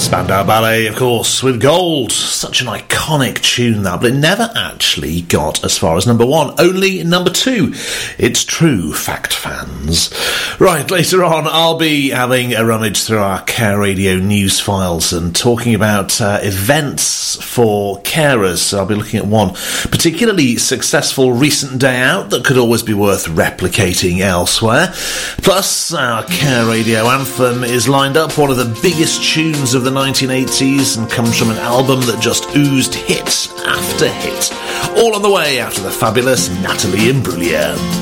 Spandau Ballet, of course, with Gold. Such an iconic tune, that, but it never actually got as far as number one. Only number two. It's true, fact fans. Right, later on, I'll be having a rummage through our Care Radio news files and talking about events for carers. So I'll be looking at one particularly successful recent day out that could always be worth replicating elsewhere. Plus, our Care Radio anthem is lined up, one of the biggest tunes of the 1980s, and comes from an album that just oozed hit after hit. All on the way after the fabulous Natalie Imbruglia.